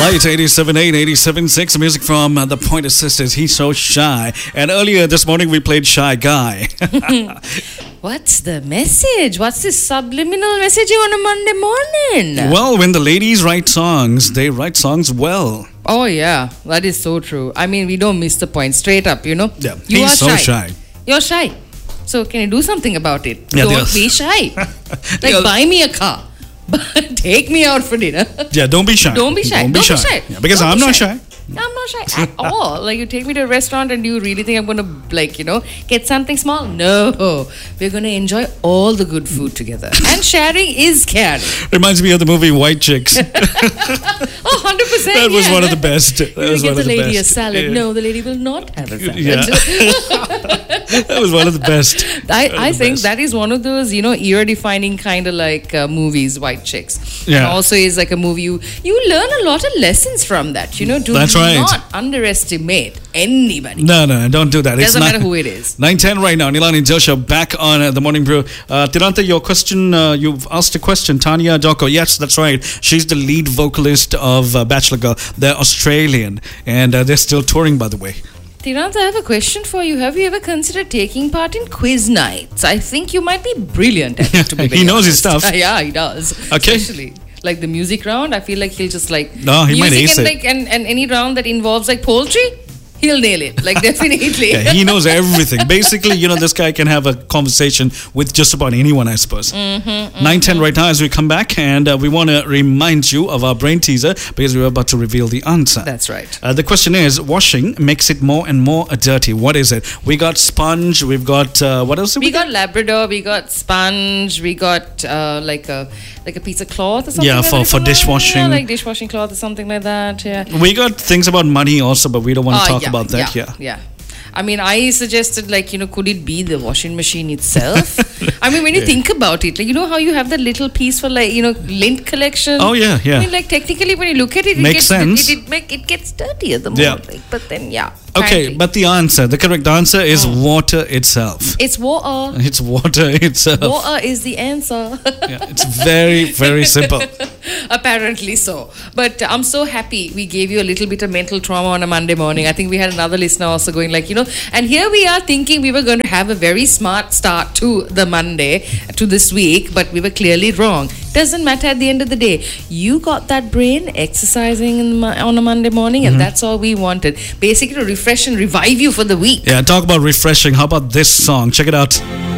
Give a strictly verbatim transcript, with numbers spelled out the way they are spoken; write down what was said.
Light eighty-seven point eight, eighty-seven point six, music from uh, the Pointer Sisters, He's So Shy. And earlier this morning we played Shy Guy. What's the message? What's this subliminal messaging on a Monday morning? Well, when the ladies write songs, they write songs well. Oh, yeah. That is so true. I mean, we don't miss the point. Straight up, you know. Yeah, you he's are so shy. shy. You're shy. So can you do something about it? Yeah, don't yes. be shy. Like, Yeah. buy me a car. But take me out for dinner. Yeah, don't be shy. Don't be shy. Don't be shy. Yeah, because Don't I'm be not shy. I'm not shy at all. Like, you take me to a restaurant and you really think I'm going to, like, you know, get something small? No. We're going to enjoy all the good food together. And sharing is caring. Reminds me of the movie White Chicks. Oh, one hundred percent. That was yeah. one of the best. That You was get one the of the lady best. a salad. Yeah. No, the lady will not have a salad. Yeah. That was one of the best. I, One of I the think best. that is one of those, you know, ear-defining kind of like uh, movies, White Chicks. Yeah. And also is like a movie, you, you learn a lot of lessons from that, you know. Do That's right. not underestimate anybody. No, no, don't do that. Doesn't not, matter who it is. nine ten right now. Nilani Joshua back on uh, the Morning Brew. Uh, Tiranta, your question, uh, you've asked a question. Tanya Joko. Yes, that's right. She's the lead vocalist of uh, Bachelor Girl. They're Australian and uh, they're still touring, by the way. Tirant, I have a question for you. Have you ever considered taking part in quiz nights? I think you might be brilliant at it, to be He very knows his honest. stuff. Yeah, he does. Okay. Especially like the music round. I feel like he'll just like No, he might music ace and it. like and, and any round that involves like poultry, he'll nail it. Like definitely. Yeah, he knows everything. Basically, you know, this guy can have a conversation with just about anyone, I suppose. Mm-hmm, mm-hmm. nine ten right now as we come back, and uh, we want to remind you of our brain teaser because we're about to reveal the answer. That's right. Uh, the question is, washing makes it more and more dirty. What is it? We got sponge, we've got, uh, what else? Have We we got Labrador, we got sponge, we got uh, like a like a piece of cloth or something. Yeah, like for- that, for if I'm not- dishwashing. Yeah, like dishwashing cloth or something like that. Yeah. We got things about money also, but we don't want to Ah, talk yeah, about that. Yeah, yeah. I mean, I suggested, like, you know, could it be the washing machine itself? I mean, when you Yeah. think about it, like, you know how you have that little piece for, like, you know, lint collection? Oh, yeah, yeah. I mean, like, technically, when you look at it, it, Makes gets, sense. It, it, make, it gets dirtier the more. Yeah. Like, but then, yeah. Okay, apparently. but the answer, the correct answer is Oh. water itself. It's water. It's water itself. Water is the answer. Yeah, it's very, very simple. Apparently so. But I'm so happy we gave you a little bit of mental trauma on a Monday morning. I think we had another listener also going like, you know, and here we are thinking we were going to have a very smart start to the Monday, to this week, but we were clearly wrong. Doesn't matter at the end of the day. You got that brain exercising in the, mo- on a Monday morning, and that's all we wanted. Basically to refresh and revive you for the week. Yeah, talk about refreshing. How about this song? Check it out.